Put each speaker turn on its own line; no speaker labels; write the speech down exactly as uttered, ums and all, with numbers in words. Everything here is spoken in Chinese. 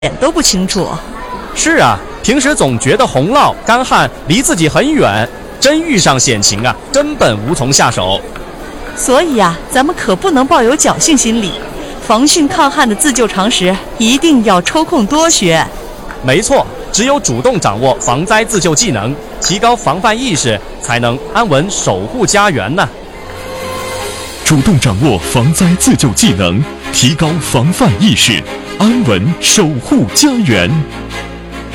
点都不清楚。
是啊，平时总觉得洪涝、干旱离自己很远，真遇上险情啊，根本无从下手。
所以啊，咱们可不能抱有侥幸心理，防汛抗旱的自救常识一定要抽空多学。
没错，只有主动掌握防灾自救技能，提高防范意识，才能安稳守护家园呢。
主动掌握防灾自救技能，提高防范意识，安稳守护家园。